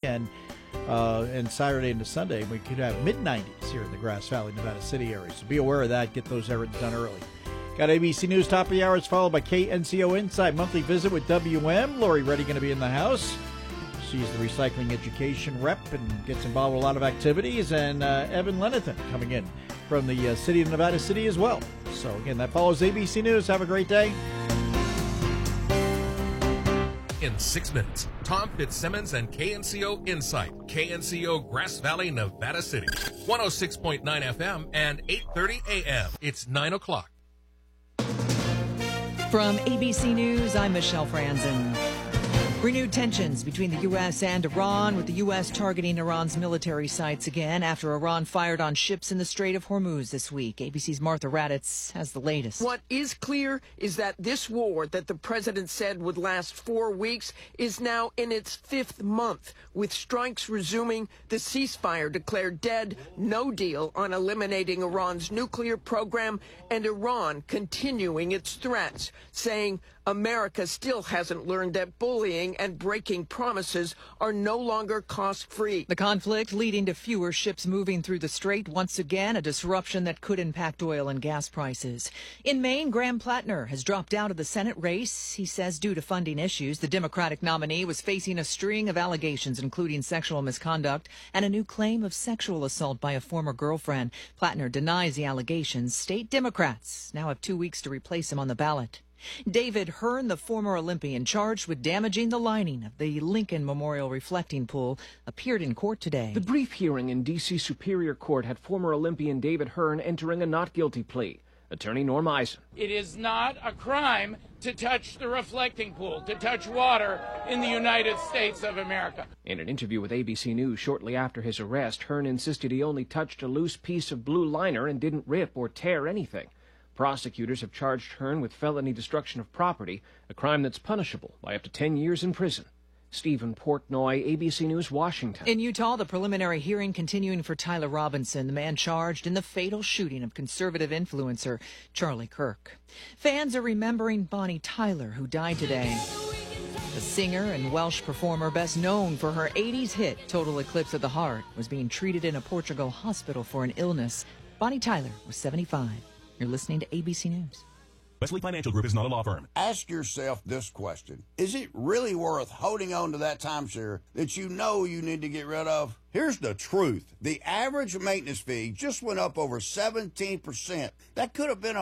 and Saturday into Sunday, we could have mid-90s here in the Grass Valley, Nevada City area. So be aware of that. Get those errands done early. Got ABC News top of the hour. It's followed by KNCO Inside monthly visit with WM. Lori Reddy going to be in the house. She's the recycling education rep and gets involved with a lot of activities. And Evan Lenathan coming in from the city of Nevada City as well. So again, that follows ABC News. Have a great day. In 6 minutes, Tom Fitzsimmons and KNCO Insight, KNCO Grass Valley, Nevada City, 106.9 FM and 8:30 a.m. It's 9 o'clock. From ABC News, I'm Michelle Franzen. Renewed tensions between the U.S. and Iran, with the U.S. targeting Iran's military sites again after Iran fired on ships in the Strait of Hormuz this week. ABC's Martha Raddatz has the latest. What is clear is that this war that the president said would last 4 weeks is now in its 5th month, with strikes resuming, the ceasefire declared dead, no deal on eliminating Iran's nuclear program, and Iran continuing its threats, saying America still hasn't learned that bullying and breaking promises are no longer cost-free. The conflict leading to fewer ships moving through the strait, once again a disruption that could impact oil and gas prices. In Maine, Graham Plattner has dropped out of the Senate race. He says due to funding issues, the Democratic nominee was facing a string of allegations, including sexual misconduct and a new claim of sexual assault by a former girlfriend. Plattner denies the allegations. State Democrats now have 2 weeks to replace him on the ballot. David Hearn, the former Olympian charged with damaging the lining of the Lincoln Memorial reflecting pool, appeared in court today. The brief hearing in D.C. Superior Court had former Olympian David Hearn entering a not guilty plea. Attorney Norm Eisen. It is not a crime to touch the reflecting pool, to touch water in the United States of America. In an interview with ABC News shortly after his arrest, Hearn insisted he only touched a loose piece of blue liner and didn't rip or tear anything. Prosecutors have charged Hearn with felony destruction of property, a crime that's punishable by up to 10 years in prison. Stephen Portnoy, ABC News, Washington. In Utah, the preliminary hearing continuing for Tyler Robinson, the man charged in the fatal shooting of conservative influencer Charlie Kirk. Fans are remembering Bonnie Tyler, who died today. The singer and Welsh performer, best known for her 80s hit Total Eclipse of the Heart, was being treated in a Portugal hospital for an illness. Bonnie Tyler was 75. You're listening to ABC News. Wesley Financial Group is not a law firm. Ask yourself this question. Is it really worth holding on to that timeshare that you know you need to get rid of? Here's the truth. The average maintenance fee just went up over 17%. That could have been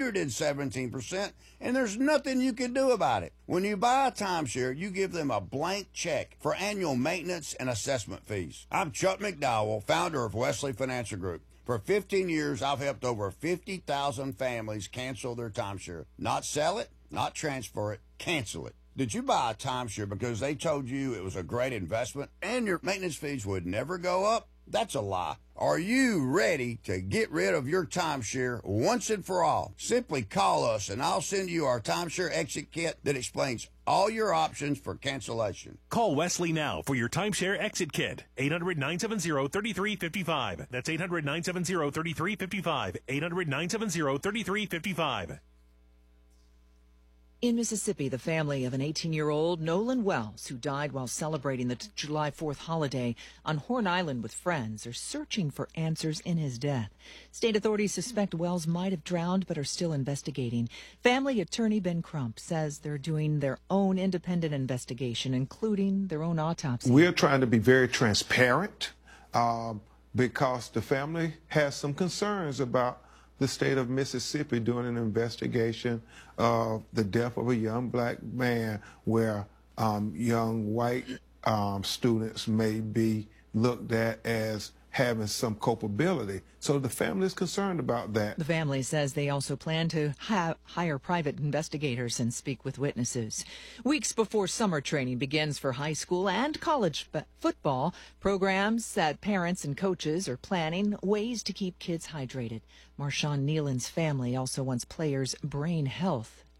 117%, and there's nothing you can do about it. When you buy a timeshare, you give them a blank check for annual maintenance and assessment fees. I'm Chuck McDowell, founder of Wesley Financial Group. For 15 years, I've helped over 50,000 families cancel their timeshare. Not sell it, not transfer it, cancel it. Did you buy a timeshare because they told you it was a great investment and your maintenance fees would never go up? That's a lie. Are you ready to get rid of your timeshare once and for all? Simply call us and I'll send you our timeshare exit kit that explains all your options for cancellation. Call Wesley now for your timeshare exit kit. 800-970-3355. That's 800-970-3355. 800-970-3355. In Mississippi, the family of an 18-year-old Nolan Wells, who died while celebrating the July 4th holiday on Horn Island with friends, are searching for answers in his death. State authorities suspect Wells might have drowned but are still investigating. Family attorney Ben Crump says they're doing their own independent investigation, including their own autopsy. We're trying to be very transparent because the family has some concerns about the state of Mississippi doing an investigation of the death of a young black man where young white students may be looked at as having some culpability. So the family is concerned about that. The family says they also plan to hire private investigators and speak with witnesses. Weeks before summer training begins for high school and college football, programs that parents and coaches are planning ways to keep kids hydrated. Marshawn Nealon's family also wants players' brain health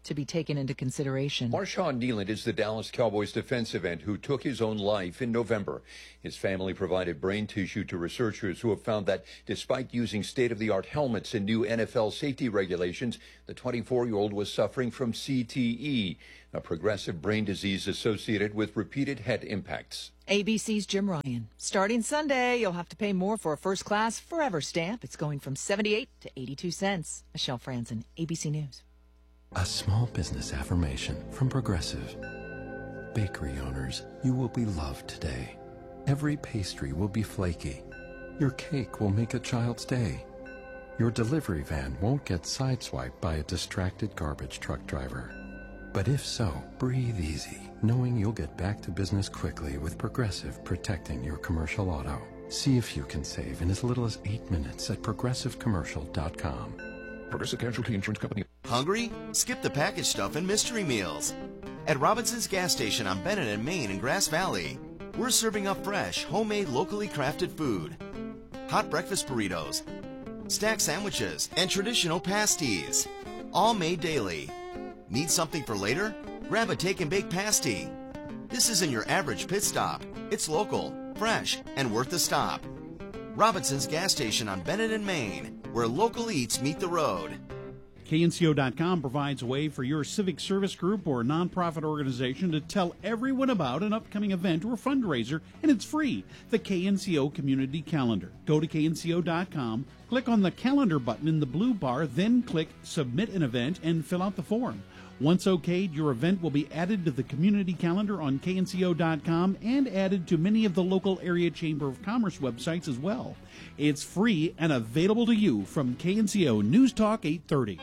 to be taken into consideration. Marshawn Nealand is the Dallas Cowboys defensive end who took his own life in November. His family provided brain tissue to researchers who have found that despite using state-of-the-art helmets and new NFL safety regulations, the 24-year-old was suffering from CTE, a progressive brain disease associated with repeated head impacts. ABC's Jim Ryan. Starting Sunday, you'll have to pay more for a first-class Forever stamp. It's going from 78 to 82 cents. Michelle Franzen, ABC News. A small business affirmation from Progressive. Bakery owners, you will be loved today. Every pastry will be flaky. Your cake will make a child's day. Your delivery van won't get sideswiped by a distracted garbage truck driver. But if so, breathe easy, knowing you'll get back to business quickly with Progressive protecting your commercial auto. See if you can save in as little as 8 minutes at progressivecommercial.com. Progressive Casualty Insurance Company. Hungry? Skip the packaged stuff and mystery meals. At Robinson's gas station on Bennett and Main in Grass Valley, we're serving up fresh, homemade, locally crafted food. Hot breakfast burritos, stack sandwiches, and traditional pasties. All made daily. Need something for later? Grab a take and bake pasty. This isn't your average pit stop. It's local, fresh, and worth the stop. Robinson's gas station on Bennett and Main, where local eats meet the road. KNCO.com provides a way for your civic service group or nonprofit organization to tell everyone about an upcoming event or fundraiser, and it's free. The KNCO Community Calendar. Go to KNCO.com, click on the calendar button in the blue bar, then click Submit an Event and fill out the form. Once okayed, your event will be added to the community calendar on KNCO.com and added to many of the local area Chamber of Commerce websites as well. It's free and available to you from KNCO News Talk 830.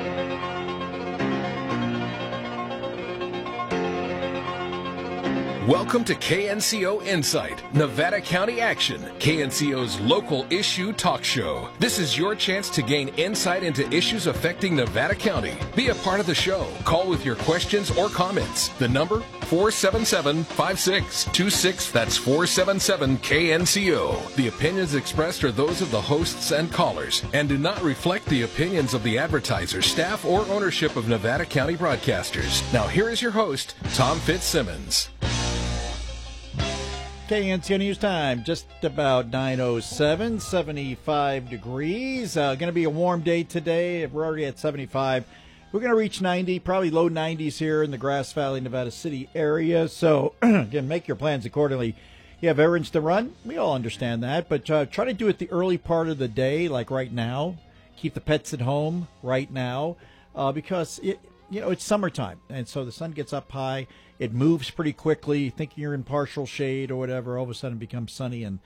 Welcome to KNCO Insight, Nevada County Action, KNCO's local issue talk show. This is your chance to gain insight into issues affecting Nevada County. Be a part of the show. Call with your questions or comments. The number, 477-5626. That's 477-KNCO. The opinions expressed are those of the hosts and callers and do not reflect the opinions of the advertisers, staff, or ownership of Nevada County Broadcasters. Now here is your host, Tom Fitzsimmons. KNCO News Time, just about 9:07, 75 degrees. Going to be a warm day today. We're already at 75. We're going to reach 90, probably low 90s here in the Grass Valley, Nevada City area. So, again, make your plans accordingly. You have errands to run. We all understand that. But try to do it the early part of the day, like right now. Keep the pets at home right now because, it's summertime. And so the sun gets up high. It moves pretty quickly. Thinking you're in partial shade or whatever, all of a sudden it becomes sunny, and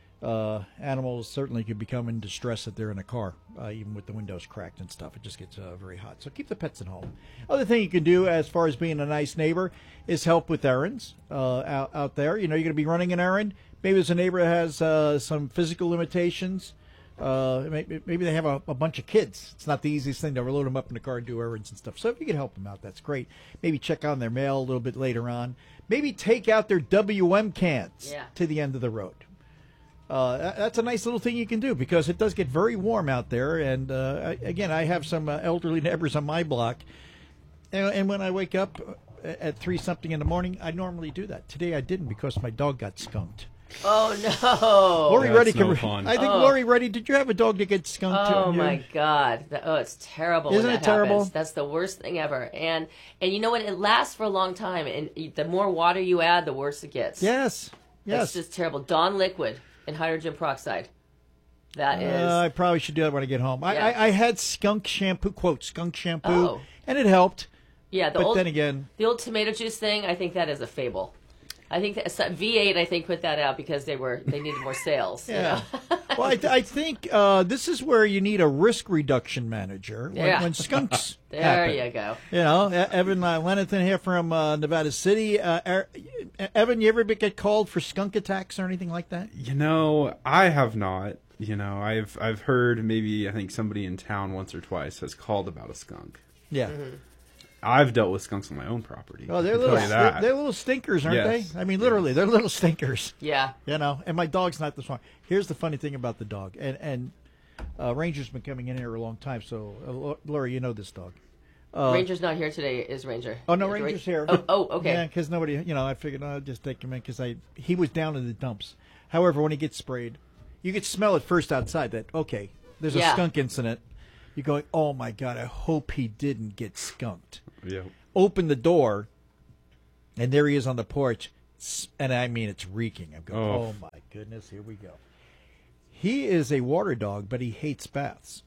animals certainly could become in distress if they're in a car, even with the windows cracked and stuff. It just gets very hot. So keep the pets at home. Other thing you can do as far as being a nice neighbor is help with errands out there. You're going to be running an errand. Maybe there's a neighbor that has some physical limitations. Maybe they have a bunch of kids. It's not the easiest thing to load them up in the car and do errands and stuff. So if you can help them out, that's great. Maybe check on their mail a little bit later on. Maybe take out their WM cans to the end of the road. That's a nice little thing you can do because it does get very warm out there. And again, I have some elderly neighbors on my block. And when I wake up at 3-something in the morning, I normally do that. Today I didn't because my dog got skunked. Oh no! Lori Reddy, I think Lori Reddy. Did you have a dog that gets skunked? Oh my God! It's terrible. Isn't it terrible? Happens. That's the worst thing ever. And you know what? It lasts for a long time. And the more water you add, the worse it gets. Yes. It's just terrible. Dawn liquid and hydrogen peroxide. That is. I probably should do that when I get home. Yeah. I had skunk shampoo, quote skunk shampoo, and it helped. Yeah, then again, the old tomato juice thing. I think that is a fable. I think that V8, put that out because they needed more sales. Yeah. Well, I think this is where you need a risk reduction manager when skunks there happen. You go. Evan Lenathan here from Nevada City. Evan, you ever get called for skunk attacks or anything like that? I have not. I've heard I think somebody in town once or twice has called about a skunk. Yeah. Mm-hmm. I've dealt with skunks on my own property. Oh, they're little stinkers, aren't they? I mean, literally, they're little stinkers. Yeah. And my dog's not this one. Here's the funny thing about the dog, and Ranger's been coming in here a long time, so Lori, you know this dog. Ranger's not here today, is Ranger? Oh, no, Ranger's here. Oh, okay. Yeah, because nobody, I figured I'd just take him in because he was down in the dumps. However, when he gets sprayed, you could smell it first outside that, okay, there's a skunk incident. You're going, oh, my God, I hope he didn't get skunked. Yeah. Open the door, and there he is on the porch, and I mean, it's reeking. I'm going, oh my goodness, here we go. He is a water dog, but he hates baths.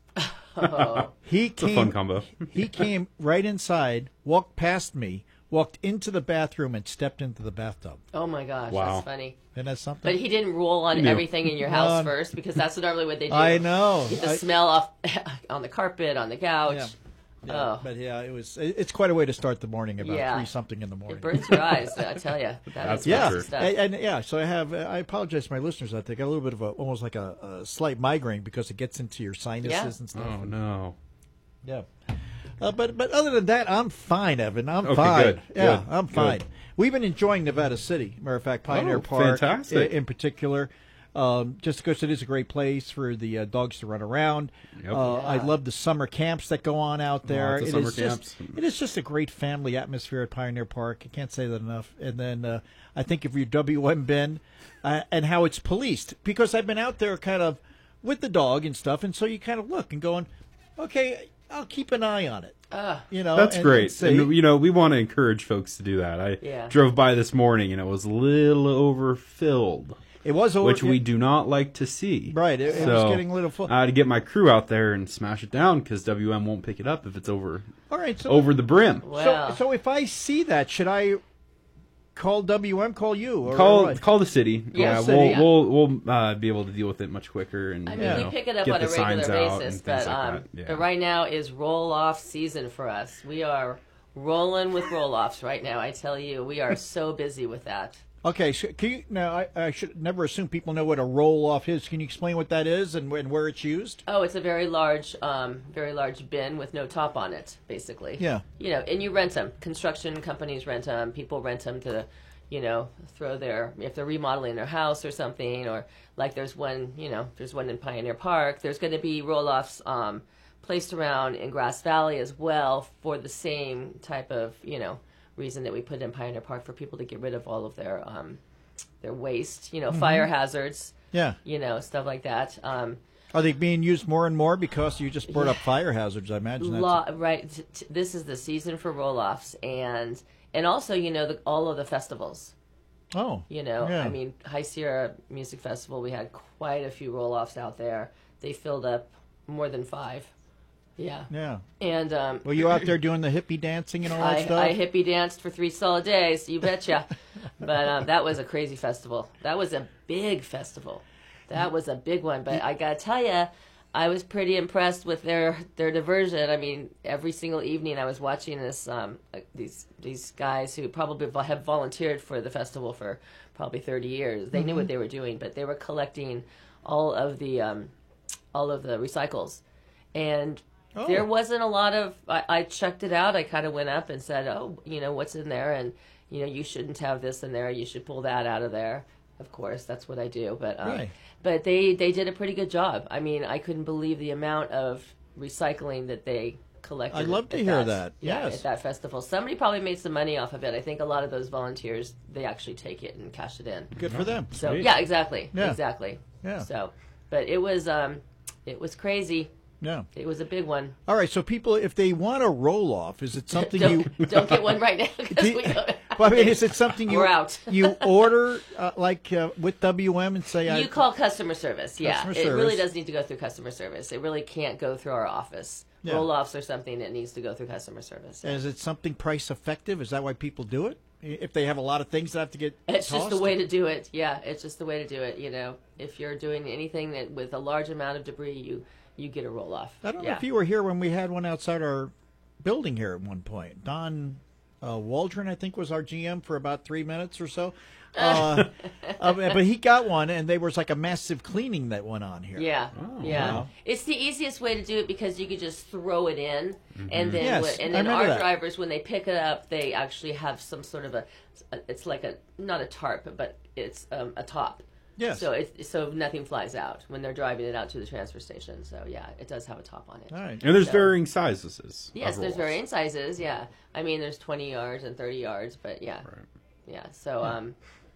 It's a fun combo. He came right inside, walked past me, walked into the bathroom, and stepped into the bathtub. Oh my gosh, Wow. that's funny. Isn't that something? But he didn't roll on everything in your house first, because that's normally what they do. I know. Get the smell off on the carpet, on the couch. Yeah. Oh. But it's quite a way to start the morning about 3-something in the morning. It burns your eyes, I tell you. That's stuff. And so I apologize to my listeners out there. I got a little bit of almost like a slight migraine because it gets into your sinuses and stuff. Oh no. Yeah. But other than that, I'm fine, Evan. I'm Okay, fine. good, Yeah, good, I'm fine. good. We've been enjoying Nevada City. Matter of fact, Pioneer Park fantastic. in particular. Just because it is a great place for the dogs to run around. Yep. I love the summer camps that go on out there. Lots of summer camps. It is just a great family atmosphere at Pioneer Park. I can't say that enough. And then I think if you're WM Ben and how it's policed, because I've been out there kind of with the dog and stuff, and so you kind of look and going, okay, I'll keep an eye on it. That's great. And, we want to encourage folks to do that. I drove by this morning, and it was a little overfilled. It was which we do not like to see. Right, it was getting a little full. I had to get my crew out there and smash it down because WM won't pick it up if it's over. All right, so, over the brim. Wow. So if I see that, should I call WM? Call you? Or call the city. Yeah, we'll be able to deal with it much quicker. And I mean, we pick it up on a regular basis, but right now is roll-off season for us. We are rolling with roll-offs right now. I tell you, we are so busy with that. Okay, so can you, now I should never assume people know what a roll-off is. Can you explain what that is and where it's used? Oh, it's a very large bin with no top on it, basically. Yeah. And you rent them. Construction companies rent them. People rent them to, throw if they're remodeling their house or something, or like there's one in Pioneer Park. There's going to be roll-offs placed around in Grass Valley as well for the same type of, reason that we put in Pioneer Park for people to get rid of all of their waste, fire hazards, stuff like that. Are they being used more and more because you just brought up fire hazards? I imagine that's right. This is the season for roll-offs, and also all of the festivals. Oh, I mean, High Sierra Music Festival, we had quite a few roll-offs out there. They filled up more than 5. Yeah. Yeah. And were you out there doing the hippie dancing and all that stuff? I hippie danced for 3 solid days, you betcha. But that was a crazy festival. That was a big festival. That was a big one. But I gotta tell you, I was pretty impressed with their diversion. I mean, every single evening I was watching this these guys who probably have volunteered for the festival for probably 30 years. They knew what they were doing, but they were collecting all of the recycles. And there wasn't a lot of, I checked it out. I kind of went up and said, what's in there? And, you shouldn't have this in there. You should pull that out of there. Of course, that's what I do. But but they did a pretty good job. I mean, I couldn't believe the amount of recycling that they collected. I'd love to hear that. Yes. At that festival. Somebody probably made some money off of it. I think a lot of those volunteers, they actually take it and cash it in. Good for them. So, yeah, exactly. Yeah. Exactly. Yeah. So, but it was crazy. Yeah. It was a big one. All right, so people, if they want a roll-off, is it something don't get one right now because we don't. Well, I mean, is it something We're out. you order with WM and say you call customer service? Yeah, it really does need to go through customer service. It really can't go through our office. Yeah. Roll-offs are something that needs to go through customer service. Yeah. Is it something price effective? Is that why people do it? If they have a lot of things that have to get It's tossed? just the way to do it. Yeah, it's just the way to do it. If you're doing anything that with a large amount of debris, you get a roll-off. I don't know if you were here when we had one outside our building here at one point. Don Waldron, I think, was our GM for about 3 minutes or so. But he got one, and there was like a massive cleaning that went on here. Yeah, yeah. Wow. It's the easiest way to do it because you could just throw it in, and then our drivers, when they pick it up, they actually have some sort of it's like not a tarp, but it's a top. Yes. So nothing flies out when they're driving it out to the transfer station. So yeah, it does have a top on it. All right. And there's varying sizes. Yes, there's varying sizes. Yeah, I mean there's 20 yards and 30 yards, but yeah, yeah. So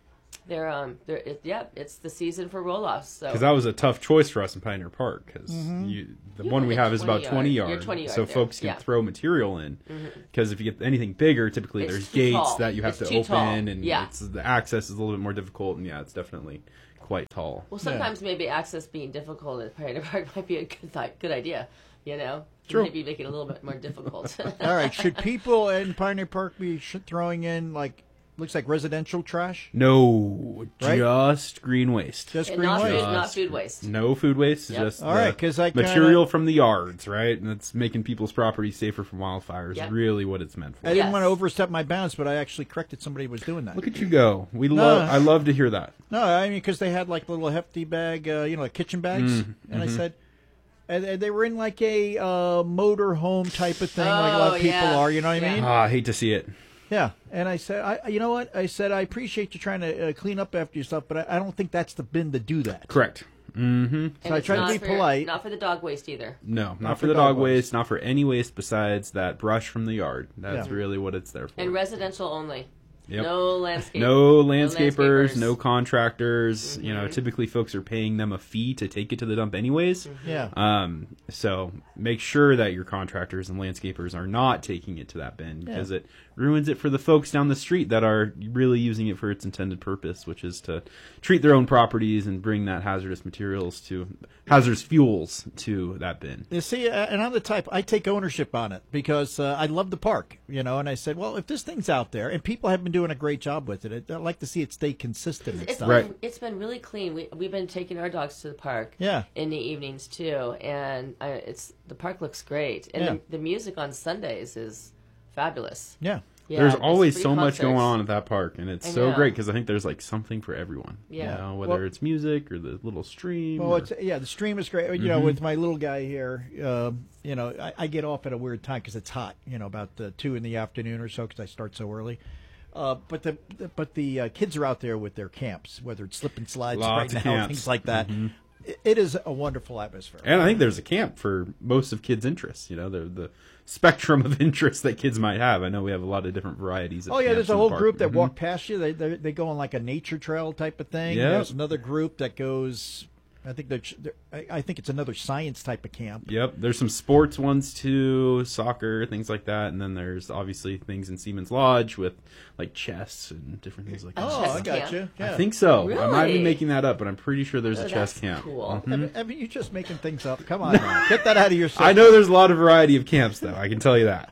it's the season for roll-offs. So because that was a tough choice for us in Pioneer Park because the one we have is about 20 yards, You're 20 yards so there. folks can throw material in. Because if you get anything bigger, typically It's there's too gates tall. that you have It's to too open, tall. and Yeah. the access is a little bit more difficult. And it's definitely quite tall. Well, sometimes maybe access being difficult at Pioneer Park might be a good idea. True. Maybe make it a little bit more difficult. All right. Should people in Pioneer Park be throwing in looks like residential trash? No, Right? just green waste. Just And green not waste. not food waste. No food waste. Yep. Just All right, 'cause I material from the yards, right? And that's making people's property safer from wildfires. Yep. Really, what it's meant for. I didn't want to overstep my bounds, but I actually corrected somebody who was doing that. Look at you go. No. I love to hear that. No, I mean because they had like little hefty bag, like kitchen bags, and I said, and they were in like a motor home type of thing, like a lot of people are. You know what I mean? I hate to see it. Yeah, and I said, you know what? I said I appreciate you trying to clean up after yourself, but I don't think that's the bin to do that. Correct. Mm-hmm. So I tried to be polite. Not for the dog waste either. No, not for the dog waste, not for any waste besides that brush from the yard. That's Yeah. really what it's there for. And residential only. Yep. No landscape. No landscapers, no contractors. Typically folks are paying them a fee to take it to the dump anyways. Yeah. So make sure that your contractors and landscapers are not taking it to that bin because it ruins it for the folks down the street that are really using it for its intended purpose, which is to treat their own properties and bring that hazardous fuels to that bin. You see, and I'm the type, I take ownership on it because I love the park, and I said, well, if this thing's out there, and people have been doing a great job with it, I'd like to see it stay consistent and stuff. It's been really clean. We've been taking our dogs to the park in the evenings, too, and the park looks great. And the music on Sundays is fabulous. Yeah. There's always free so much concerts. going on at that park, and it's so great because I think there's like something for everyone. Yeah. Whether it's music or the little stream. Well, the stream is great. With my little guy here, I get off at a weird time because it's hot. About 2 in the afternoon or so because I start so early. But the kids are out there with their camps, whether it's slip and slides Lots right of now, camps. things like that. It is a wonderful atmosphere. And I think there's a camp for most of kids' interests. The spectrum of interests that kids might have. I know we have a lot of different varieties. Of There's a whole group that Mhm. walk past you. They go on like a nature trail type of thing. Yeah. There's another group that goes. I think it's another science type of camp. Yep, there's some sports ones too, soccer, things like that, and then there's obviously things in Siemens Lodge with like chess and different things like that. Oh, I got you. I Yeah. think so. I might be Really? making that up, but I'm pretty sure there's a chess that's camp. cool. Mhm. I mean, you're just making things up. Come on, now. Get that out of your system. I know there's a lot of variety of camps, though. I can tell you that.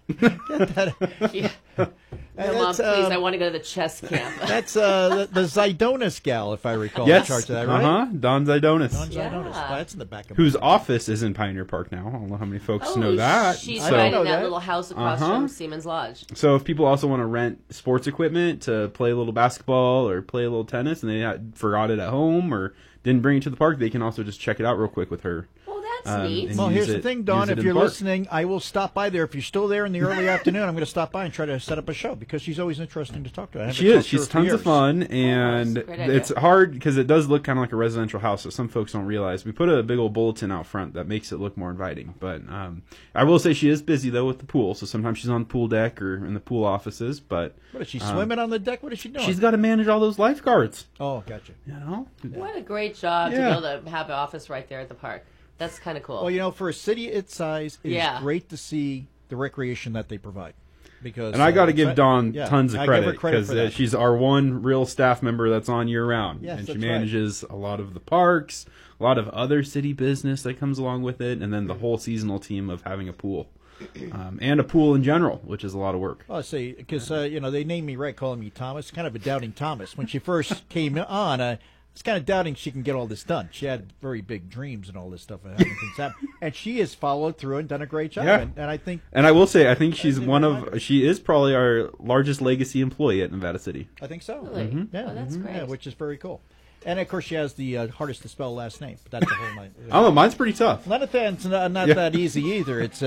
Yeah. And No, Mom, that's, please, I want to go to the chess camp. That's the Zydonis gal, if I recall. Yes, in charge of that, right? Don Zydonis, Don Zydonis. That's in the back of whose office is in Pioneer Park now. I don't know how many folks Oh, know that. she's So- right in that little house across from Siemens Lodge. So if people also want to rent sports equipment to play a little basketball or play a little tennis and they forgot it at home or didn't bring it to the park, they can also just check it out real quick with her. Oh, that's neat. Well, here's the thing, Dawn. If you're listening, I will stop by there. If you're still there in the early afternoon, I'm going to stop by and try to set up a show because she's always interesting to talk to. I haven't She talked is. to her She's for tons of years. fun, and great idea. it's hard because it does look kind of like a residential house, so some folks don't realize. We put a big old bulletin out front that makes it look more inviting. But I will say she is busy, though, with the pool, so sometimes she's on the pool deck or in the pool offices. But What is she swimming on the deck? What is she doing? she's got to manage all those lifeguards. Oh, gotcha. What a great job to be Yeah. able to have an office right there at the park. That's kind of cool. Well, for a city its size, it's Yeah. great to see the recreation that they provide. Because And I got to give it's- Dawn yeah, tons of I give her credit credit because for that. she's our one real staff member that's on year round, Yes, and she that's right. manages a lot of the parks, a lot of other city business that comes along with it, and then the whole seasonal team of having a pool. And a pool in general, which is a lot of work. Oh, see, because they named me right, calling me Thomas, kind of a doubting Thomas. When she first came on, I was kind of doubting she can get all this done. She had very big dreams and all this stuff, and having things happen. And she has followed through and done a great job. Yeah. And I think, And I will say, I think she's she is probably our largest legacy employee at Nevada City. I think so. Really? Mhm. Yeah, Oh, that's great. Yeah, which is very cool. And of course, she has the hardest to spell last name. But that's a whole night. Oh, mine's pretty tough. Not that's not Yeah. that easy either. It's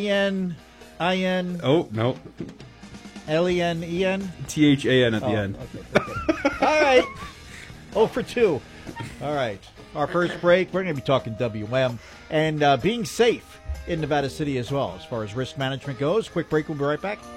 L-E-N-I-N. Oh, no. L-E-N-E-N? THAN at the end. Okay. All right. 0 for 2. All right. Our first break, we're going to be talking WM and being safe in Nevada City as well as far as risk management goes. Quick break. We'll be right back.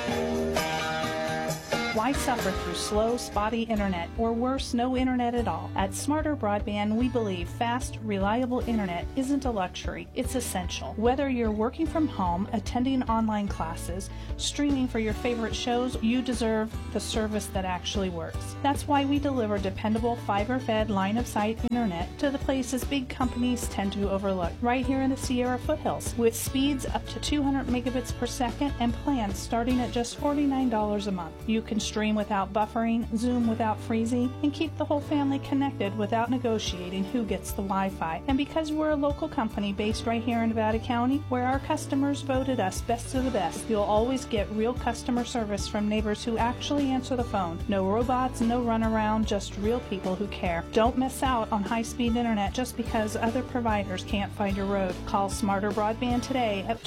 Why suffer through slow, spotty internet, or worse, no internet at all? At Smarter Broadband, we believe fast, reliable internet isn't a luxury, it's essential. Whether you're working from home, attending online classes, streaming for your favorite shows, you deserve the service that actually works. That's why we deliver dependable, fiber-fed, line-of-sight internet to the places big companies tend to overlook, right here in the Sierra foothills, with speeds up to 200 megabits per second and plans starting at just $49 a month. You can stream without buffering, Zoom without freezing, and keep the whole family connected without negotiating who gets the Wi-Fi. And because we're a local company based right here in Nevada County, where our customers voted us best of the best, you'll always get real customer service from neighbors who actually answer the phone. No robots, no runaround, just real people who care. Don't miss out on high-speed internet just because other providers can't find your road. Call Smarter Broadband today at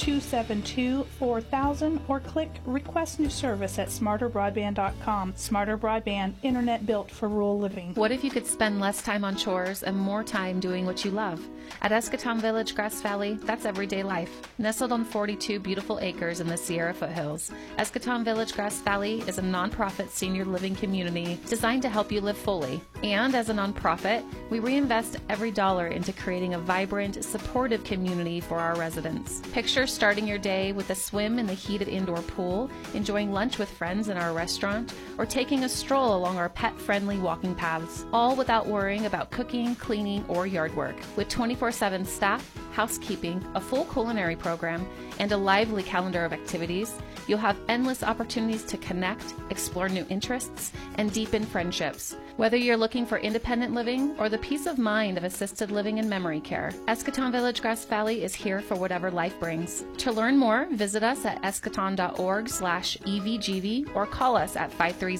272-4000 or click Request New Service at smarterbroadband.com. Smarter Broadband, internet built for rural living. What if you could spend less time on chores and more time doing what you love? At Eschaton Village, Grass Valley, that's everyday life. Nestled on 42 beautiful acres in the Sierra foothills, Eschaton Village, Grass Valley is a nonprofit senior living community designed to help you live fully. And as a nonprofit, we reinvest every dollar into creating a vibrant, supportive community for our residents. Picture starting your day with a swim in the heated indoor pool, enjoying lunch with friends in our restaurant, or taking a stroll along our pet-friendly walking paths, all without worrying about cooking, cleaning, or yard work. With 24/7 staff, housekeeping, a full culinary program, and a lively calendar of activities, you'll have endless opportunities to connect, explore new interests, and deepen friendships. Whether you're looking for independent living or the peace of mind of assisted living and memory care, Eschaton Village Grass Valley is here for whatever life brings. To learn more, visit us at eschaton.org/EVGV or call us at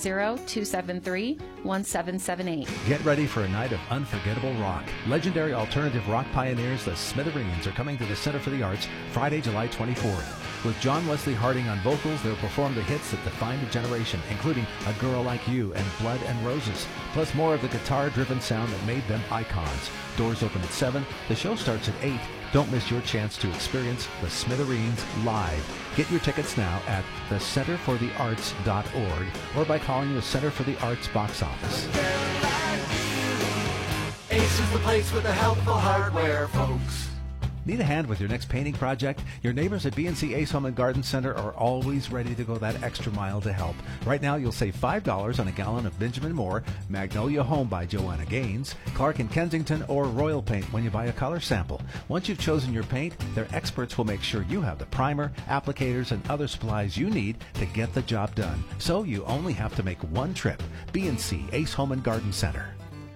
530-273-1778. Get ready for a night of unforgettable rock. Legendary alternative rock pioneers, the Smithereens, are coming to the Center for the Arts Friday, July 24th. With John Wesley Harding on vocals, they'll perform the hits that defined a generation, including A Girl Like You and Blood and Roses, plus more of the guitar-driven sound that made them icons. Doors open at 7. The show starts at 8. Don't miss your chance to experience the Smithereens live. Get your tickets now at thecenterforthearts.org or by calling the Center for the Arts box office. Ace is the place with the helpful hardware, folks. Need a hand with your next painting project? Your neighbors at B&C Ace Home and Garden Center are always ready to go that extra mile to help. Right now, you'll save $5 on a gallon of Benjamin Moore, Magnolia Home by Joanna Gaines, Clark & Kensington, or Royal Paint when you buy a color sample. Once you've chosen your paint, their experts will make sure you have the primer, applicators, and other supplies you need to get the job done. So you only have to make one trip. B&C Ace Home and Garden Center.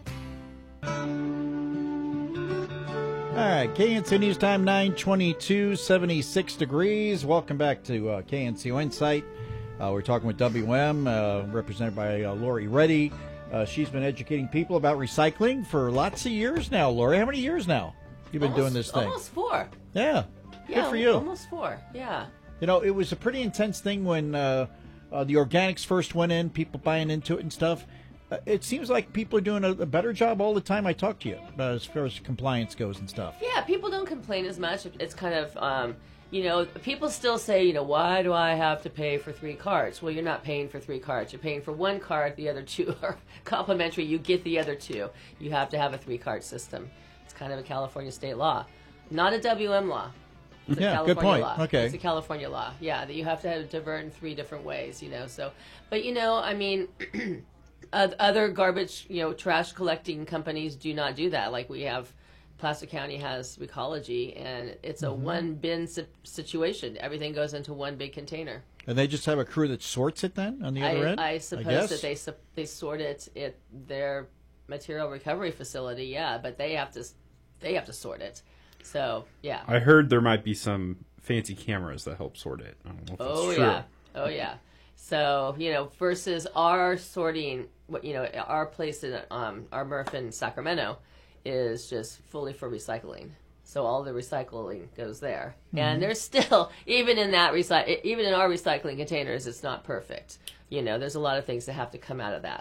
All right, KNCO News Time, 9:22, 76 degrees. Welcome back to KNCO Insight. We're talking with WM, represented by Lori Reddy. She's been educating people about recycling for lots of years now. Lori, how many years now you've been doing this thing? Almost 4. Yeah, good for you. Almost 4, yeah. You know, it was a pretty intense thing when the organics first went in, people buying into it and stuff. It seems like people are doing a better job all the time I talk to you as far as compliance goes and stuff. Yeah, people don't complain as much. It's kind of, people still say, why do I have to pay for 3 carts? Well, you're not paying for 3 carts. You're paying for 1 cart. The other 2 are complimentary. You get the other 2. You have to have a 3-cart system. It's kind of a California state law. Not a WM law. It's a California good point. Law. Okay. It's a California law. Yeah, that you have to divert in 3 different ways, so. But, I mean... Other garbage, trash collecting companies do not do that. Like we have, Placer County has Recology, and it's a one bin situation. Everything goes into one big container. And they just have a crew that sorts it then on the other end? I suppose that they sort it at their material recovery facility, yeah, but they have to sort it. So, yeah. I heard there might be some fancy cameras that help sort it. I don't know if that's true. Yeah. Oh, yeah. So, versus our sorting, our place in our MRF in Sacramento is just fully for recycling. So all the recycling goes there. Mm-hmm. And there's still, even in our recycling containers, it's not perfect. There's a lot of things that have to come out of that.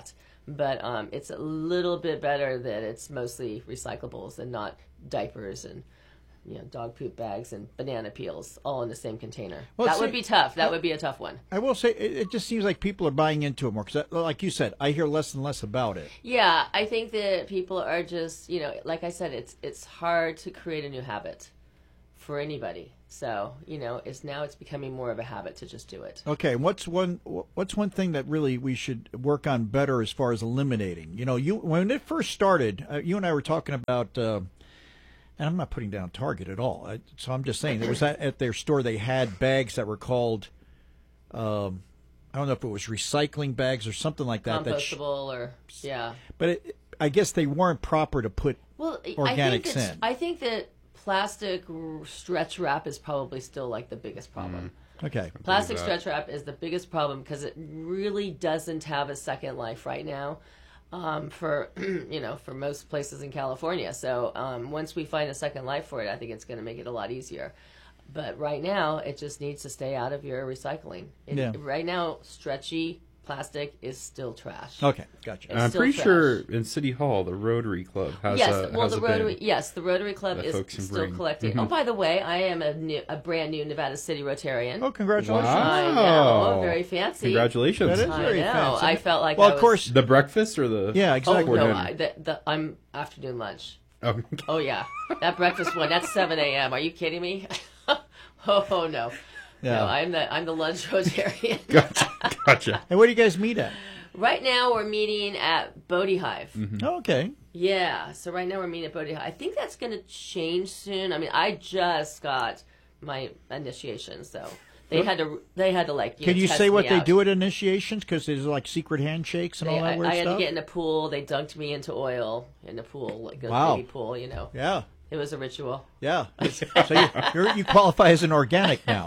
But it's a little bit better that it's mostly recyclables and not diapers and dog poop bags and banana peels all in the same container. Well, that would be tough. That would be a tough one. I will say it just seems like people are buying into it more because, like you said, I hear less and less about it. Yeah, I think that people are just, like I said, it's hard to create a new habit for anybody. So, it's becoming more of a habit to just do it. Okay, what's one thing that really we should work on better as far as eliminating? When it first started, you and I were talking about, and I'm not putting down Target at all. So I'm just saying, there was at their store they had bags that were called, I don't know if it was recycling bags or something like that. Compostable yeah. But I guess they weren't proper to put organics in. I think that plastic stretch wrap is probably still like the biggest problem. Okay. Plastic stretch wrap is the biggest problem because it really doesn't have a second life right now for most places in California. So once we find a second life for it, I think it's going to make it a lot easier. But right now, it just needs to stay out of your recycling. Right now, stretchy plastic is still trash. Okay, gotcha. I'm pretty sure in City Hall, the Rotary Club has the Rotary Club is still collecting. Mm-hmm. Oh, by the way, I am a brand new Nevada City Rotarian. Oh, congratulations! I know, very fancy. Congratulations! That is very fancy. I felt like of course, the breakfast or the exactly. Oh no, I'm afternoon lunch. Oh. Oh yeah, that breakfast one. That's 7 a.m. Are you kidding me? Oh no. Yeah. No, I'm the lunch Rotarian. Gotcha. And where do you guys meet at? Right now we're meeting at Bodhi Hive. Mm-hmm. Oh, okay. Yeah, so right now we're meeting at Bodhi Hive. I think that's going to change soon. I mean, I just got my initiation, so they had to Can you test say what me they out. do at initiations? Because there's like secret handshakes and all that weird I had stuff. to get in a pool. They dunked me into oil in the pool, like a Wow. baby pool. Yeah. It was a ritual. Yeah. So you qualify as an organic now.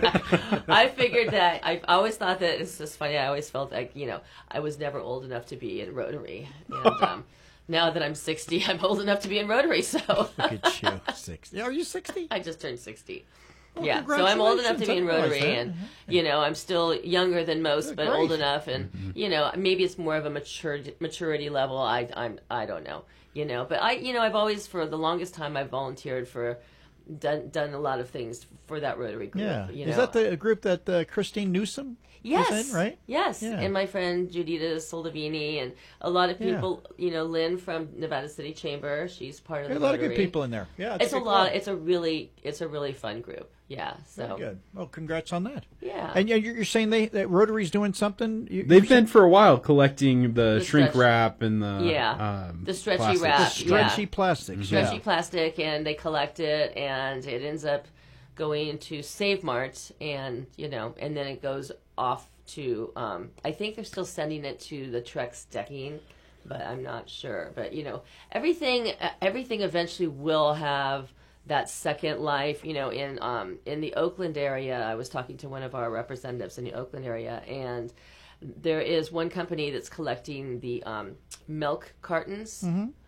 I figured that. I always thought that it's just funny. I always felt like, I was never old enough to be in Rotary. And now that I'm 60, I'm old enough to be in Rotary. So Look at you. 60. Are you 60? I just turned 60. Well, yeah, so I'm old enough to be in congratulations. Rotary, and I'm still younger than most, but great. old enough, and maybe it's more of a maturity level. I don't know, but I've always, for the longest time, I've volunteered for, done a lot of things for that Rotary group. Yeah, is that the group that Christine Newsom? Yes, was in, right? Yes, Yeah. and my friend Judita Soldavini, and a lot of people. Lynn from Nevada City Chamber, she's part of the a lot Rotary. of good people in there. Yeah, it's a good lot. club. It's a really fun group. Yeah, so Very good. Well, congrats on that. Yeah. And you're saying that Rotary's doing something? They've been for a while collecting the shrink stretch- wrap and the the stretchy plastics. wrap, The stretchy plastics. stretchy plastic, and they collect it, and it ends up going to Save Mart, and and then it goes off to. I think they're still sending it to the Trex decking, but I'm not sure. But everything eventually will have that second life. In the Oakland area, I was talking to one of our representatives in the Oakland area, and there is one company that's collecting the milk cartons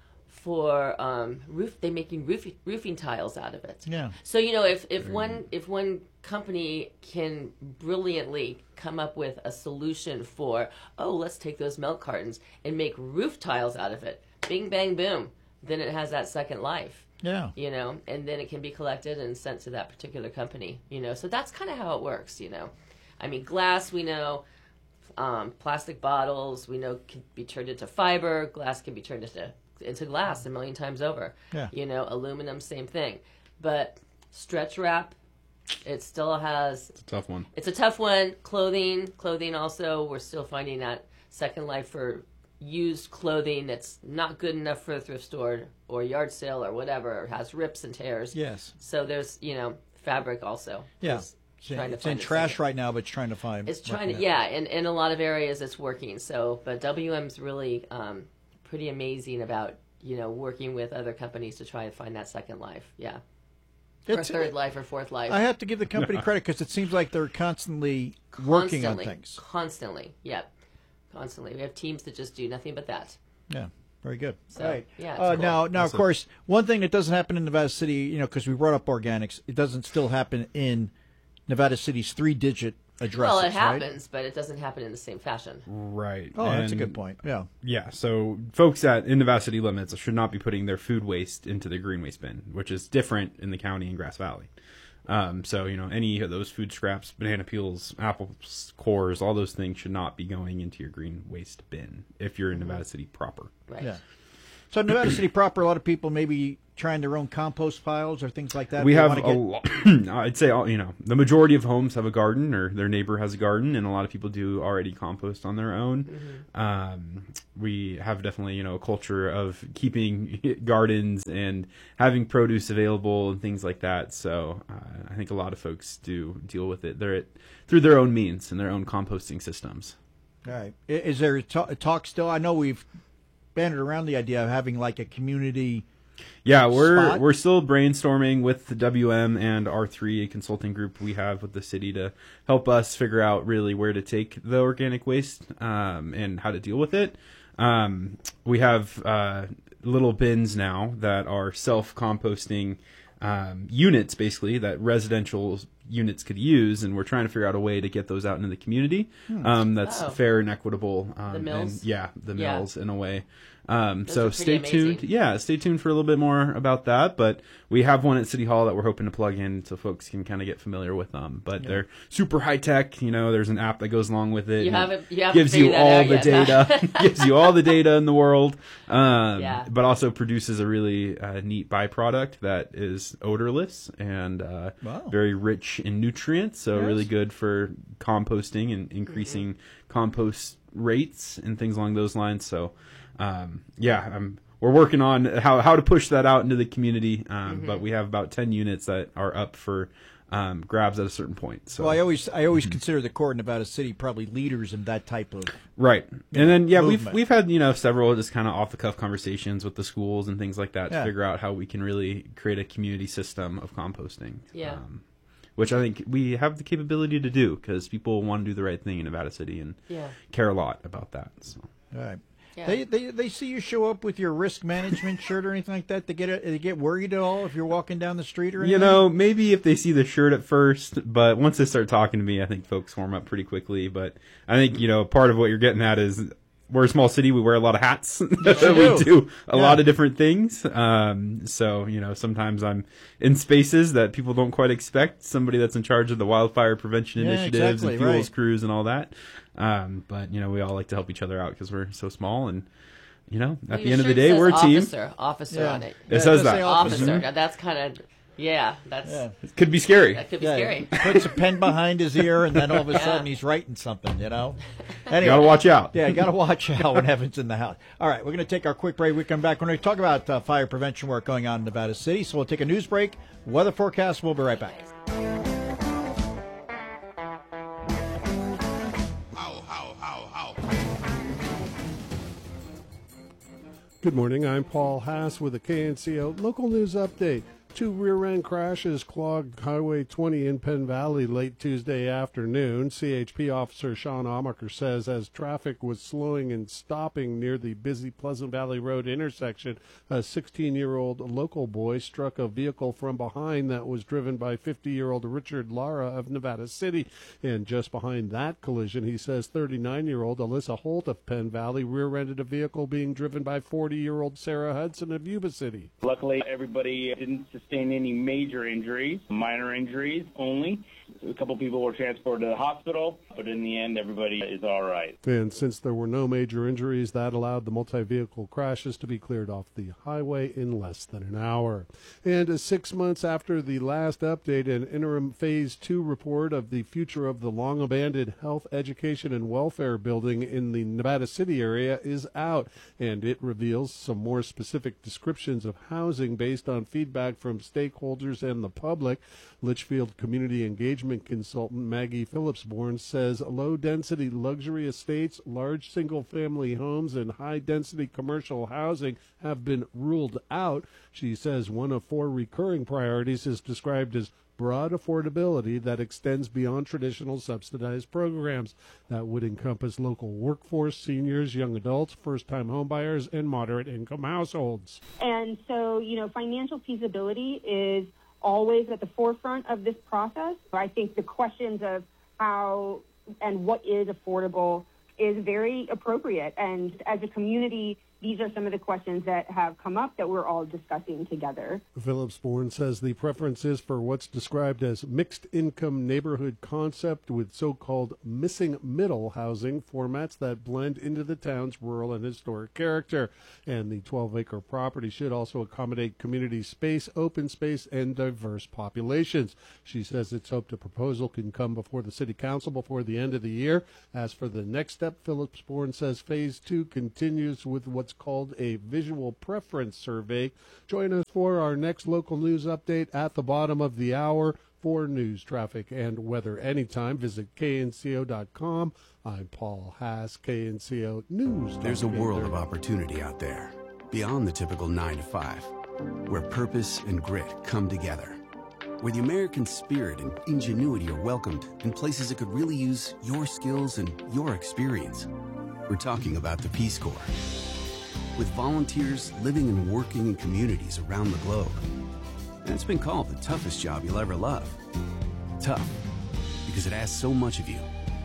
for they're making roofing tiles out of it. Yeah. So if one company can brilliantly come up with a solution for, let's take those milk cartons and make roof tiles out of it, bing bang boom, then it has that second life. Yeah. And then it can be collected and sent to that particular company, so that's kind of how it works, I mean, glass, we know, plastic bottles, we know, can be turned into fiber, glass can be turned into glass a million times over. Yeah. Aluminum, same thing. But stretch wrap, it still has... It's a tough one. It's a tough one. Clothing also, we're still finding that second life for used clothing that's not good enough for a thrift store or yard sale or whatever, or has rips and tears. Yes. So there's, fabric also. Yeah. It's trying to It's find in its trash second. right now, but it's trying to find. It's trying to, and in a lot of areas it's working. So, but WM's really pretty amazing about, working with other companies to try and find that second life. Yeah. Or third life or fourth life. I have to give the company credit because it seems like they're constantly working on things. Constantly. Yep. Constantly. We have teams that just do nothing but that. Yeah. Very good. So, right. yeah, it's cool. Now, of course, one thing that doesn't happen in Nevada City, because we brought up organics, it doesn't still happen in Nevada City's 3-digit address Well, it this, right? happens, but it doesn't happen in the same fashion. Right. Oh, that's a And- good point. Yeah. Yeah, so folks in Nevada city limits should not be putting their food waste into the green waste bin, which is different in the county and Grass Valley. So, any of those food scraps, banana peels, apples, cores, all those things should not be going into your green waste bin if you're in Nevada City proper. Right. Yeah. So Nevada City proper, a lot of people maybe trying their own compost piles or things like that. We They have wanna a lot. I'd say, the majority of homes have a garden or their neighbor has a garden, and a lot of people do already compost on their own. We have definitely, a culture of keeping gardens and having produce available and things like that. So I think a lot of folks do deal with it. Through their own means and their own composting systems. All right. Is there talk still? I know we've banded around the idea of having like a community. Yeah, spot. we're still brainstorming with the WM and R3, a consulting group we have with the city to help us figure out really where to take the organic waste and how to deal with it. We have little bins now that are self-composting units, basically, that residential units could use, and we're trying to figure out a way to get those out into the community that's fair and equitable. The mills? The mills in a way. Those So are stay pretty tuned. amazing. Yeah, stay tuned for a little bit more about that. But we have one at City Hall that we're hoping to plug in so folks can kind of get familiar with them. But they're super high tech. There's an app that goes along with it. You and haven't gives you figured that all out the yet. data. Gives you all the data in the world. Yeah. But also produces a really neat byproduct that is odorless and Wow. very rich in nutrients. So Yes. really good for composting and increasing compost rates and things along those lines. So. We're working on how to push that out into the community, but we have about 10 units that are up for grabs at a certain point. So Well, I always consider the core of Nevada City probably leaders in that type of right, and then movement. we've had several just kind of off the cuff conversations with the schools and things like that to figure out how we can really create a community system of composting. Yeah. Which I think we have the capability to do because people want to do the right thing in Nevada City and care a lot about that. So. All right. Yeah. They see you show up with your risk management shirt or anything like that. They get worried at all if you're walking down the street or anything? Maybe if they see the shirt at first, but once they start talking to me, I think folks warm up pretty quickly. But I think, part of what you're getting at is we're a small city. We wear a lot of hats. We do a lot of different things. So, sometimes I'm in spaces that people don't quite expect. Somebody that's in charge of the wildfire prevention initiatives and fuels crews and all that. But we all like to help each other out because we're so small, and at the end of the day, we're a team. Officer on it. It says that. Officer. Now that's kind of It could be scary. That could be scary. Puts a pen behind his ear, and then all of a sudden he's writing something. Anyway, gotta watch out. Yeah, gotta watch out when Evan's in the house. All right, we're going to take our quick break. We come back. We're going to talk about fire prevention work going on in Nevada City. So we'll take a news break. Weather forecast. We'll be right back. Good morning. I'm Paul Haas with a KNCO local news update. 2 rear-end crashes clogged Highway 20 in Penn Valley late Tuesday afternoon. CHP officer Sean Amaker says as traffic was slowing and stopping near the busy Pleasant Valley Road intersection, a 16-year-old local boy struck a vehicle from behind that was driven by 50-year-old Richard Lara of Nevada City. And just behind that collision, he says 39-year-old Alyssa Holt of Penn Valley rear-ended a vehicle being driven by 40-year-old Sarah Hudson of Yuba City. Luckily, everybody didn't sustain any major injuries, minor injuries only. A couple people were transported to the hospital, but in the end, everybody is all right. And since there were no major injuries, that allowed the multi-vehicle crashes to be cleared off the highway in less than an hour. And 6 months after the last update, an interim Phase 2 report of the future of the long-abandoned Health, Education, and Welfare building in the Nevada City area is out, and it reveals some more specific descriptions of housing based on feedback from stakeholders and the public. Litchfield Community Engagement consultant Maggie Phillipsborn says low-density luxury estates, large single-family homes, and high-density commercial housing have been ruled out. She says one of 4 recurring priorities is described as broad affordability that extends beyond traditional subsidized programs. That would encompass local workforce, seniors, young adults, first-time homebuyers, and moderate-income households. And so, financial feasibility is always at the forefront of this process. I think the questions of how and what is affordable is very appropriate. And as a community, these are some of the questions that have come up that we're all discussing together. Phillips Bourne says the preference is for what's described as mixed-income neighborhood concept with so-called missing middle housing formats that blend into the town's rural and historic character. And the 12-acre property should also accommodate community space, open space, and diverse populations. She says it's hoped a proposal can come before the city council before the end of the year. As for the next step, Phillips Bourne says phase 2 continues with what's called a visual preference survey. Join us for our next local news update at the bottom of the hour. For news, traffic, and weather anytime, visit knco.com. I'm Paul Haas, KNCO News. There's a world of opportunity out there, beyond the typical 9 to 5, where purpose and grit come together, where the American spirit and ingenuity are welcomed in places that could really use your skills and your experience. We're talking about the Peace Corps. With volunteers living and working in communities around the globe. And it's been called the toughest job you'll ever love. Tough, because it asks so much of you.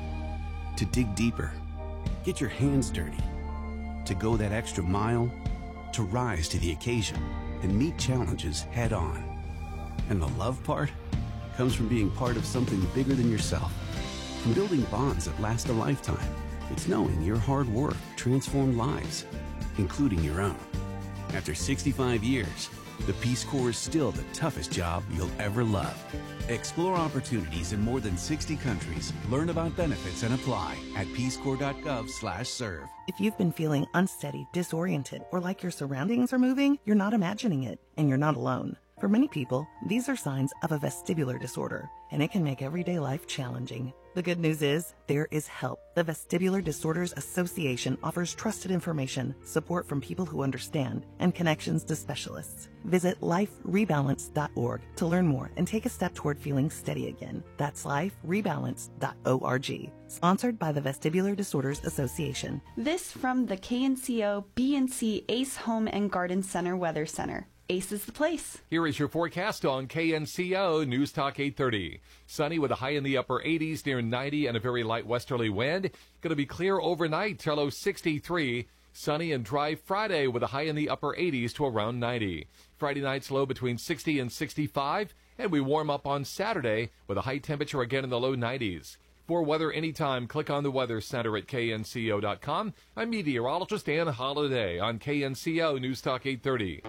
To dig deeper, get your hands dirty, to go that extra mile, to rise to the occasion and meet challenges head on. And the love part comes from being part of something bigger than yourself, from building bonds that last a lifetime. It's knowing your hard work transformed lives, including your own. After 65 years, the Peace Corps is still the toughest job you'll ever love. Explore opportunities in more than 60 countries. Learn about benefits and apply at peacecorps.gov/serve. If you've been feeling unsteady, disoriented, or like your surroundings are moving, you're not imagining it, and you're not alone. For many people, these are signs of a vestibular disorder, and it can make everyday life challenging. The good news is, there is help. The Vestibular Disorders Association offers trusted information, support from people who understand, and connections to specialists. Visit liferebalance.org to learn more and take a step toward feeling steady again. That's liferebalance.org. Sponsored by the Vestibular Disorders Association. This from the KNCO BNC Ace Home and Garden Center Weather Center. Ace is the place. Here is your forecast on KNCO News Talk 830. Sunny with a high in the upper 80s near 90 and a very light westerly wind. Going to be clear overnight, low 63. Sunny and dry Friday with a high in the upper 80s to around 90. Friday night's low between 60 and 65. And we warm up on Saturday with a high temperature again in the low 90s. For weather anytime, click on the Weather Center at knco.com. I'm meteorologist Ann Holiday on KNCO News Talk 830.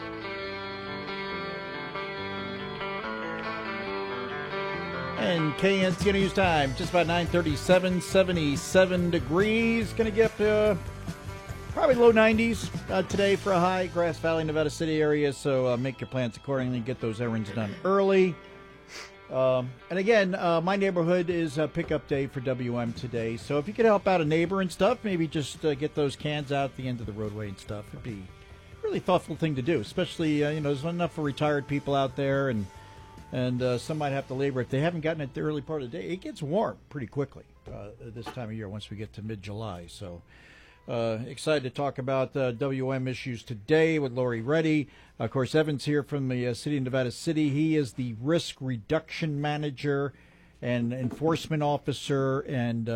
And KNCO News Time, just about 9:37, 77 degrees. Going to get up to probably low 90s today for a high. Grass Valley, Nevada City area, so make your plans accordingly. Get those errands done early. And again, my neighborhood is a pickup day for WM today. So if you could help out a neighbor and stuff, maybe just get those cans out at the end of the roadway and stuff. It'd be a really thoughtful thing to do, especially, there's enough for retired people out there, and some might have to labor if they haven't gotten it the early part of the day. It gets warm pretty quickly this time of year once we get to mid-July. So excited to talk about WM issues today with Lori Reddy. Of course, Evan's here from the City of Nevada City. He is the Risk Reduction Manager and Enforcement Officer and,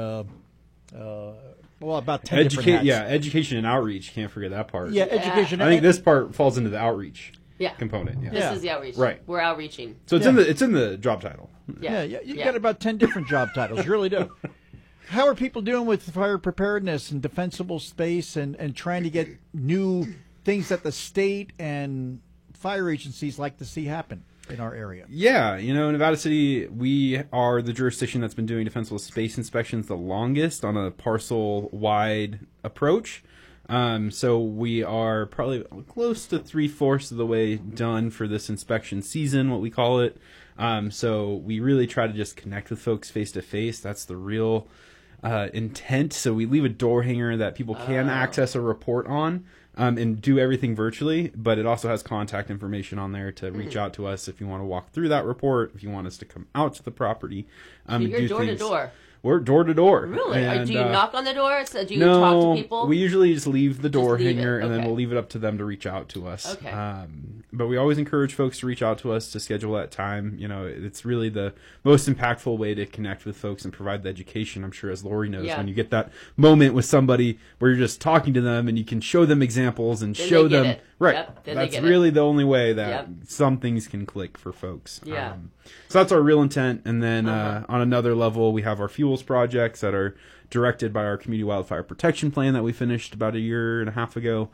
about 10 different hats. Yeah, education and outreach. Can't forget that part. Yeah, education. I think this part falls into the outreach. Yeah. Component. Yeah. This is the outreach. Right. We're outreaching. So it's in the job title. Yeah. You got about 10 different job titles. You really do. How are people doing with fire preparedness and defensible space and trying to get new things that the state and fire agencies like to see happen in our area? Yeah, Nevada City, we are the jurisdiction that's been doing defensible space inspections the longest on a parcel-wide approach. So we are probably close to 3/4 of the way done for this inspection season, what we call it. So we really try to just connect with folks face to face. That's the real intent. So we leave a door hanger that people can access a report on and do everything virtually, but it also has contact information on there to reach out to us if you want to walk through that report, if you want us to come out to the property. So you're door to door. We're door to door. Really? And, do you knock on the door? So do you no, talk to people? We usually just leave the door hanger, and then we'll leave it up to them to reach out to us. Okay. but we always encourage folks to reach out to us to schedule that time. You know, it's really the most impactful way to connect with folks and provide the education. I'm sure, as Lori knows, when you get that moment with somebody where you're just talking to them and you can show them examples and show them right. Yep. That's really the only way that some things can click for folks. Yeah. So that's our real intent. And then on another level, we have our fuels projects that are directed by our community wildfire protection plan that we finished about a year and a half ago.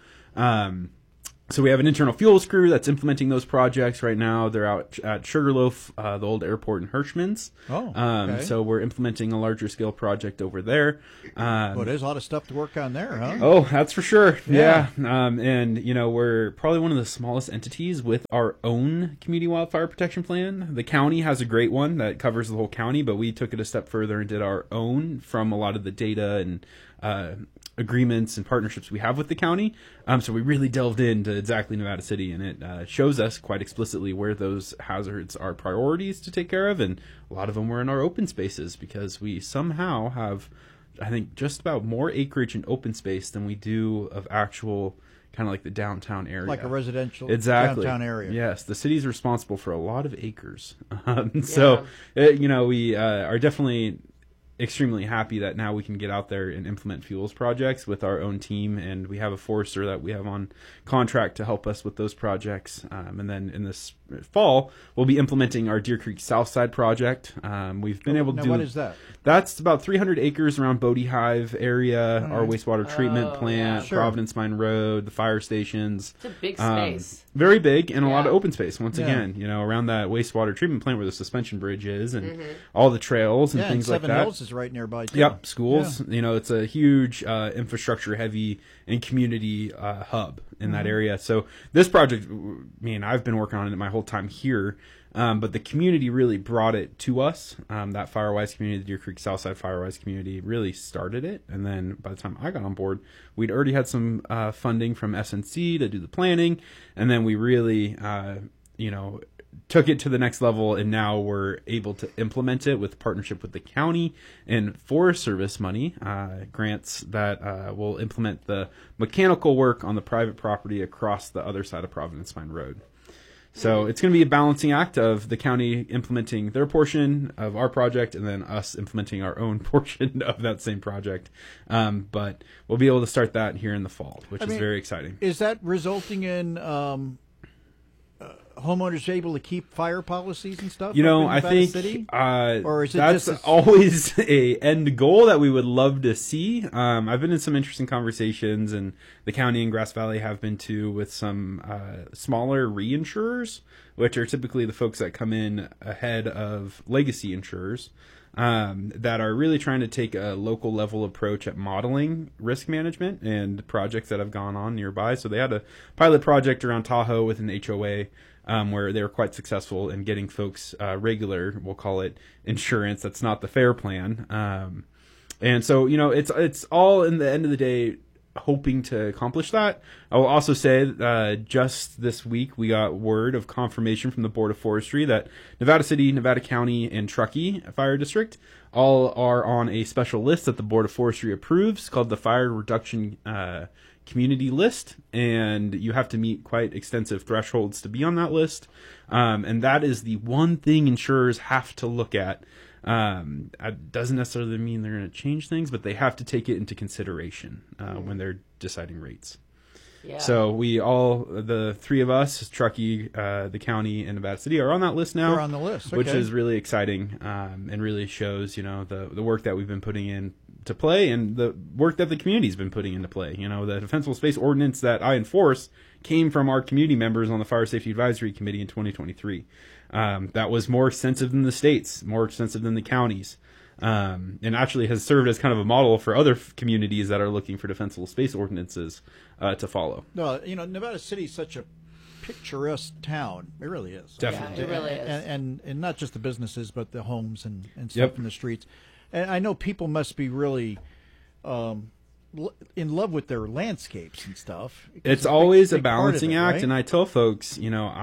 So we have an internal fuels crew that's implementing those projects right now. They're out at Sugarloaf, the old airport in Hirschman's. So we're implementing a larger scale project over there. Well, there's a lot of stuff to work on there, huh? Oh, that's for sure. Yeah. And, you know, we're probably one of the smallest entities with our own community wildfire protection plan. The county has a great one that covers the whole county, but we took it a step further and did our own from a lot of the data and agreements and partnerships we have with the county. So we really delved into exactly Nevada City, and it shows us quite explicitly where those hazards are priorities to take care of. And a lot of them were in our open spaces because we somehow have, I think, just about more acreage in open space than we do of actual kind of like the downtown area. Like a residential downtown area. Yes, the city's responsible for a lot of acres. So, you know, we are definitely extremely happy that now we can get out there and implement fuels projects with our own team, and we have a forester that we have on contract to help us with those projects. And then in this fall, we'll be implementing our Deer Creek Southside project. We've been able to do. What is that? That's about 300 acres around Bodie Hive area, our wastewater treatment plant, Providence Mine Road, the fire stations. It's a big space. Very big, and a lot of open space. Once again, you know, around that wastewater treatment plant where the suspension bridge is, and all the trails and things like that. Seven Hills is right nearby too. Yep, schools. You know, it's a huge infrastructure heavy and community hub in that area. So this project, I've been working on it my whole time here, but the community really brought it to us. That Firewise community, the Deer Creek Southside Firewise community, really started it. And then by the time I got on board, we'd already had some funding from SNC to do the planning, and then we really, took it to the next level, and now we're able to implement it with partnership with the county and Forest Service money grants that will implement the mechanical work on the private property across the other side of Providence Mine Road. So it's going to be a balancing act of the county implementing their portion of our project and then us implementing our own portion of that same project. But we'll be able to start that here in the fall, which is very exciting. Is that resulting in homeowners able to keep fire policies and stuff? You know, I think or is it that's always a end goal that we would love to see. I've been in some interesting conversations, and the county and Grass Valley have been too, with some smaller reinsurers, which are typically the folks that come in ahead of legacy insurers. That are really trying to take a local level approach at modeling risk management and projects that have gone on nearby. So they had a pilot project around Tahoe with an HOA where they were quite successful in getting folks regular, we'll call it, insurance. That's not the FAIR plan. And so, you know, it's all in the end of the day hoping to accomplish that. I will also say just this week we got word of confirmation from the Board of Forestry that Nevada City, Nevada County, and Truckee Fire District all are on a special list that the Board of Forestry approves called the Fire Reduction Community List, and you have to meet quite extensive thresholds to be on that list. And that is the one thing insurers have to look at. It doesn't necessarily mean they're going to change things, but they have to take it into consideration when they're deciding rates. Yeah. So we all, the three of us, Truckee, the county, and Nevada City, are on that list now. We're on the list, okay. Which is really exciting, and really shows, you know, the work that we've been putting in to play and the work that the community's been putting into play. You know, the Defensible Space Ordinance that I enforce came from our community members on the Fire Safety Advisory Committee in 2023. That was more extensive than the states, more extensive than the counties, and actually has served as kind of a model for other communities that are looking for defensible space ordinances to follow. No, you know, Nevada City is such a picturesque town. It really is. Definitely. Yeah, it really is. And not just the businesses, but the homes and stuff in the streets. And I know people must be really in love with their landscapes and stuff. It's always a balancing act, right? And I tell folks, you know,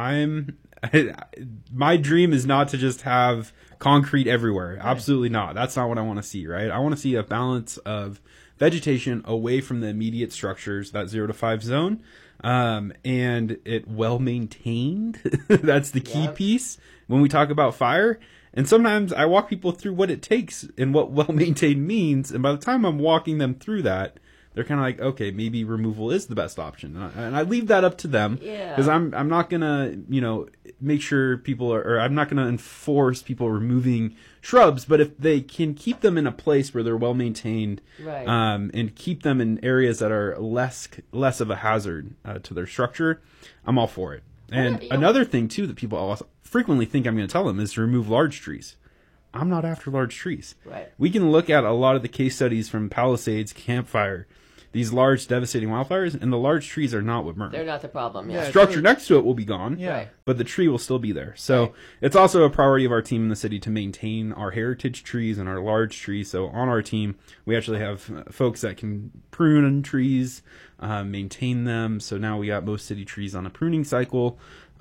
my dream is not to just have concrete everywhere. Right. Absolutely not. That's not what I want to see, right? I want to see a balance of vegetation away from the immediate structures, that 0 to 5 zone, and it well maintained. That's the key piece when we talk about fire. And sometimes I walk people through what it takes and what well maintained means, and by the time I'm walking them through that, they're kind of like, okay, maybe removal is the best option, and I leave that up to them, because I'm not gonna make sure people or I'm not gonna enforce people removing shrubs, but if they can keep them in a place where they're well maintained, right. And keep them in areas that are less of a hazard to their structure, I'm all for it. And another thing too that people also frequently think I'm going to tell them is to remove large trees. I'm not after large trees. Right. We can look at a lot of the case studies from Palisades, Campfire, these large devastating wildfires, and the large trees are not what burned. They're not the problem. The structure next to it will be gone, but the tree will still be there. So it's also a priority of our team in the city to maintain our heritage trees and our large trees. So on our team, we actually have folks that can prune trees, maintain them. So now we got most city trees on a pruning cycle.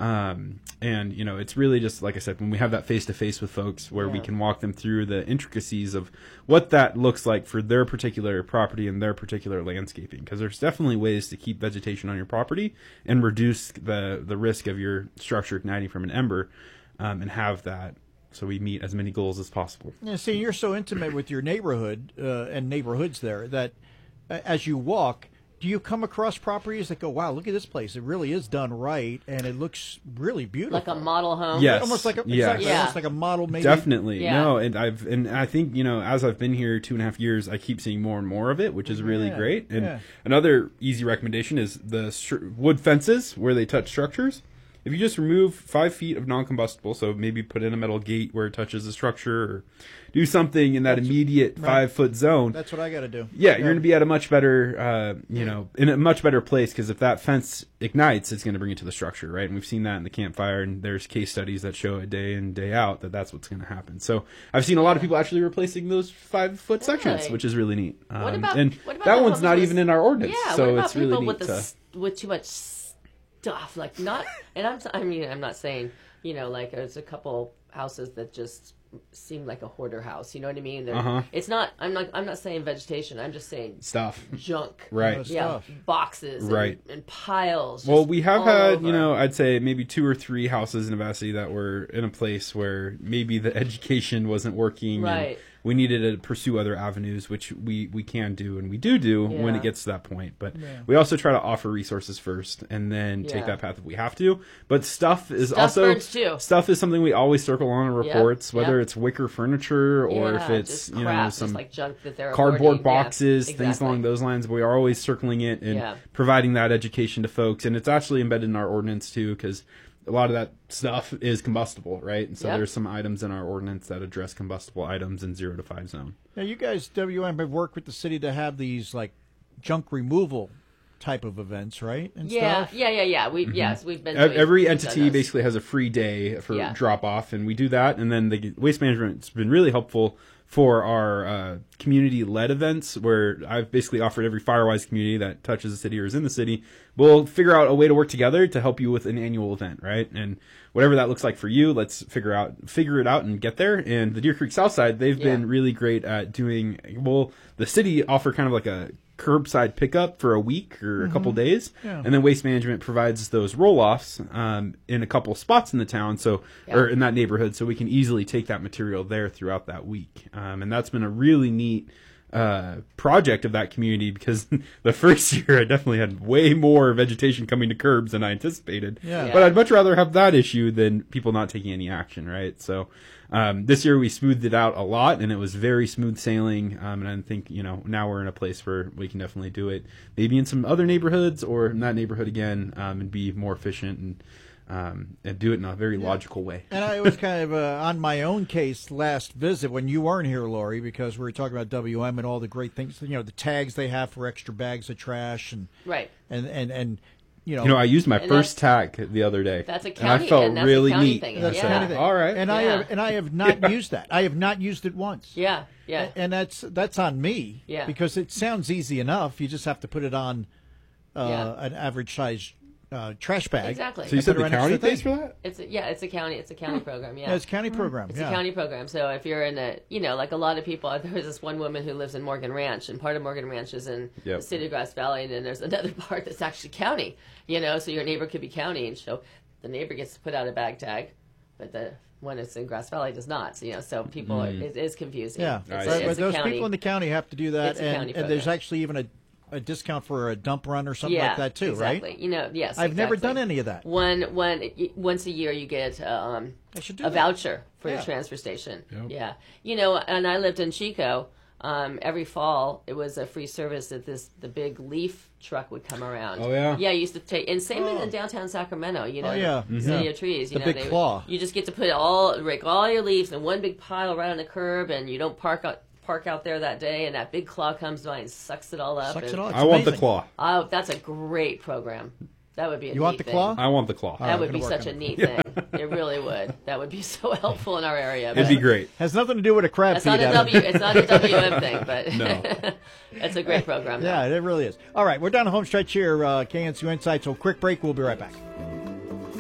And it's really just, like I said, when we have that face-to-face with folks where we can walk them through the intricacies of what that looks like for their particular property and their particular landscaping, because there's definitely ways to keep vegetation on your property and reduce the risk of your structure igniting from an ember, and have that so we meet as many goals as possible. Yeah, see, you're so intimate with your neighborhood and neighborhoods there that as you walk, do you come across properties that go, wow, look at this place. It really is done right, and it looks really beautiful. Like a model home? Yes. Almost like almost like a model, maybe. Definitely. Yeah. No, and I think, as I've been here 2.5 years, I keep seeing more and more of it, which is really great. And another easy recommendation is the wood fences where they touch structures. If you just remove 5 feet of non-combustible, so maybe put in a metal gate where it touches the structure, or do something in that immediate 5-foot zone. That's what I got to do. Yeah, you're going to be at a much better, in a much better place, because if that fence ignites, it's going to bring it to the structure, right? And we've seen that in the Campfire, and there's case studies that show it day in, day out that that's what's going to happen. So I've seen a lot of people actually replacing those 5-foot sections, which is really neat. What about that one's not even in our ordinance, so it's really neat. With too much stuff, like not, and I'm not saying, like there's a couple houses that just seem like a hoarder house. You know what I mean? It's not. I'm not saying vegetation. I'm just saying stuff, junk, right? Yeah, boxes, right, and piles. Well, we have had, I'd say maybe 2 or 3 houses in Nevada City that were in a place where maybe the education wasn't working, right? And we needed to pursue other avenues, which we can do, and we do when it gets to that point. But we also try to offer resources first, and then take that path if we have to. But stuff is something we always circle on in reports, whether it's wicker furniture or if it's some like junk that they're cardboard boxes, things along those lines. We are always circling it and providing that education to folks, and it's actually embedded in our ordinance too, because a lot of that stuff is combustible, right? And so there's some items in our ordinance that address combustible items in 0 to 5 zone. Now, you guys, WM, have worked with the city to have these like junk removal type of events, right? And stuff? Yeah. We've been every entity basically has a free day for drop off, and we do that. And then the waste management's been really helpful for our community-led events, where I've basically offered every Firewise community that touches the city or is in the city, we'll figure out a way to work together to help you with an annual event, right? And whatever that looks like for you, let's figure it out and get there. And the Deer Creek South Side, they've been really great at doing, the city offer kind of like a curbside pickup for a week or a couple days, and then waste management provides those roll-offs in a couple spots in the town, or in that neighborhood, so we can easily take that material there throughout that week. And that's been a really neat project of that community, because the first year I definitely had way more vegetation coming to curbs than I anticipated. But I'd much rather have that issue than people not taking any action, right? So this year we smoothed it out a lot, and it was very smooth sailing. And I think, now we're in a place where we can definitely do it, maybe in some other neighborhoods or in that neighborhood again, and be more efficient and do it in a very logical way. And I was kind of on my own case last visit when you weren't here, Lori, because we were talking about WM and all the great things, the tags they have for extra bags of trash and I used my first tag the other day. That's a county, and I felt and that's really a county neat. thing. That's all right. And I have not used that. I have not used it once. Yeah. And that's on me. Yeah. Because it sounds easy enough. You just have to put it on an average size trash bag. Exactly. So you said the county pays for that? It's a county program. Yeah, it's a county program. It's a county program. So if you're in like a lot of people, there's this one woman who lives in Morgan Ranch, and part of Morgan Ranch is in the city of Grass Valley, and then there's another part that's actually county. So your neighbor could be county, and so the neighbor gets to put out a bag tag, but the one that's in Grass Valley does not. So people, it is confusing. Yeah, but those people in the county have to do that, and there's actually even a discount for a dump run or something like that too, exactly. right? Yes. I've never done any of that. Once a year you get a voucher for the transfer station. Yep. Yeah. And I lived in Chico. Every fall it was a free service that the big leaf truck would come around. Oh yeah. Yeah, you used to take, and same in downtown Sacramento. City of Trees. The big claw. You just get to rake all your leaves in one big pile right on the curb, and you don't park out there that day, and that big claw comes by and sucks it all up. I want the claw. Oh, that's a great program. That would be a You want neat the claw? thing. I want the claw. That would be such a neat thing. It really would. That would be so helpful in our area. It'd be great. Has nothing to do with a crab It's feed. It's not a WM thing, but no. It's a great program. Yeah, it really is. All right, we're down the home stretch here, KNCO Insight, so quick break. We'll be right back.